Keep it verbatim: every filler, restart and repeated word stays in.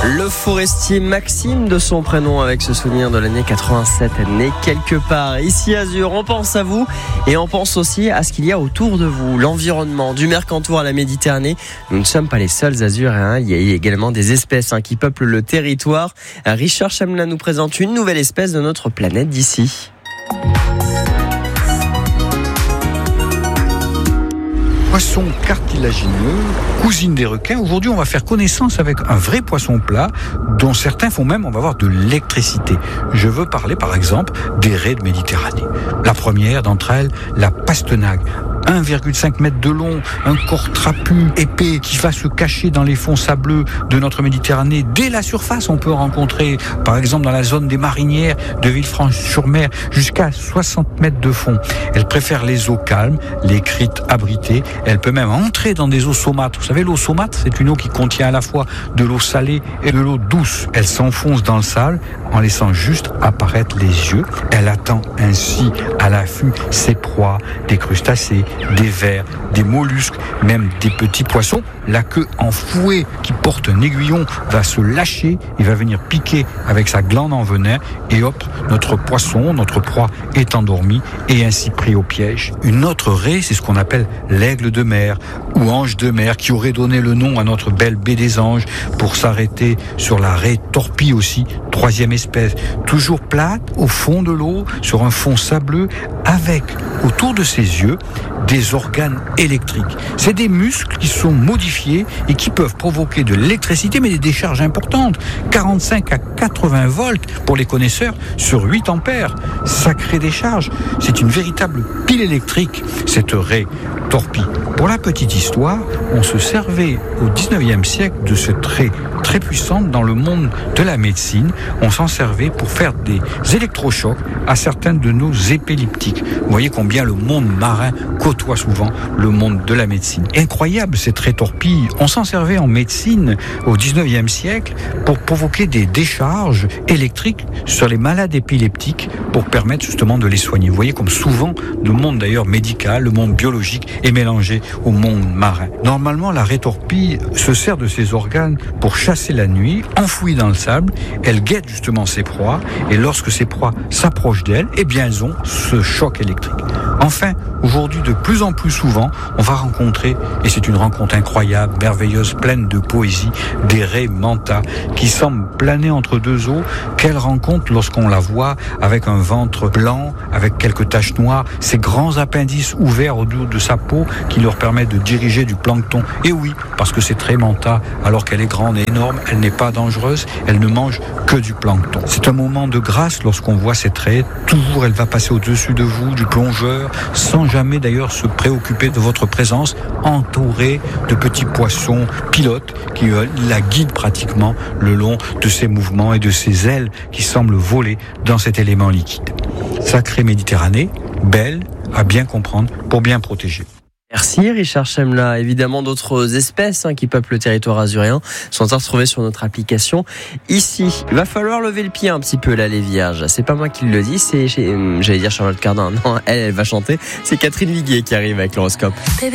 Le forestier Maxime, de son prénom, avec ce souvenir de l'année quatre-vingt-sept, né quelque part ici à Azur. On pense à vous et on pense aussi à ce qu'il y a autour de vous, l'environnement, du Mercantour à la Méditerranée. Nous ne sommes pas les seuls Azuréens, il y a également des espèces hein, qui peuplent le territoire. Richard Chamelin nous présente une nouvelle espèce de notre planète d'ici. Poisson cartilagineux, cousine des requins. Aujourd'hui, on va faire connaissance avec un vrai poisson plat dont certains font même, on va voir, de l'électricité. Je veux parler, par exemple, des raies de Méditerranée. La première d'entre elles, la pastenague. un virgule cinq mètres de long, un corps trapu, épais, qui va se cacher dans les fonds sableux de notre Méditerranée. Dès la surface, on peut rencontrer, par exemple, dans la zone des Marinières de Villefranche-sur-Mer, jusqu'à soixante mètres de fond. Elle préfère les eaux calmes, les crites abritées. Elle peut même entrer dans des eaux saumâtres. Vous savez, l'eau saumâtre, c'est une eau qui contient à la fois de l'eau salée et de l'eau douce. Elle s'enfonce dans le sable en laissant juste apparaître les yeux. Elle attend ainsi à l'affût ses proies, des crustacés, des vers, des mollusques, même des petits poissons. La queue enfouée qui porte un aiguillon va se lâcher, il va venir piquer avec sa glande en venin et hop, notre poisson, notre proie est endormi et ainsi pris au piège. Une autre raie, c'est ce qu'on appelle l'aigle de mer ou ange de mer, qui aurait donné le nom à notre belle baie des Anges, pour s'arrêter sur la raie torpille aussi, troisième espèce, toujours plate au fond de l'eau, sur un fond sableux, avec autour de ses yeux des organes électriques. C'est des muscles qui sont modifiés et qui peuvent provoquer de l'électricité, mais des décharges importantes, quarante-cinq à quatre-vingts volts pour les connaisseurs sur huit ampères. Sacrée décharge, c'est une véritable pile électrique, cette raie torpille. Pour la petite histoire, on se servait au dix-neuvième siècle de cette raie très puissante dans le monde de la médecine. On s'en servait pour faire des électrochocs à certains de nos épileptiques. Vous voyez combien le monde marin côtoie souvent le monde de la médecine. Incroyable cette raie torpille. On s'en servait en médecine au dix-neuvième siècle pour provoquer des décharges électriques sur les malades épileptiques pour permettre justement de les soigner. Vous voyez comme souvent le monde d'ailleurs médical, le monde biologique est mélangé au monde marin. Normalement, la raie torpille se sert de ses organes pour chasser la nuit, enfouie dans le sable. Elle guette justement ses proies et lorsque ses proies s'approchent d'elle, eh bien elles ont ce choc électrique. Enfin, aujourd'hui, de plus en plus souvent, on va rencontrer, et c'est une rencontre incroyable, merveilleuse, pleine de poésie, des raies manta qui semblent planer entre deux eaux. Quelle rencontre lorsqu'on la voit avec un ventre blanc, avec quelques taches noires, ces grands appendices ouverts au dos de sa peau qui leur permettent de diriger du plancton. Et oui, parce que cette raie manta, alors qu'elle est grande et énorme, elle n'est pas dangereuse, elle ne mange que du plancton. C'est un moment de grâce lorsqu'on voit cette raie. Toujours, elle va passer au-dessus de vous, du plongeur, sans jamais d'ailleurs se préoccuper de votre présence, entourée de petits poissons pilotes qui euh, la guident pratiquement le long de ses mouvements et de ses ailes qui semblent voler dans cet élément liquide. Sacrée Méditerranée, belle à bien comprendre pour bien protéger. Merci Richard Chamelin. Évidemment, d'autres espèces hein, qui peuplent le territoire azuréen sont à retrouver sur notre application. Ici, il va falloir lever le pied un petit peu là, les vierges. C'est pas moi qui le dis, c'est, j'allais dire Charlotte Cardin. Non, elle, elle va chanter. C'est Catherine Viguier qui arrive avec l'horoscope.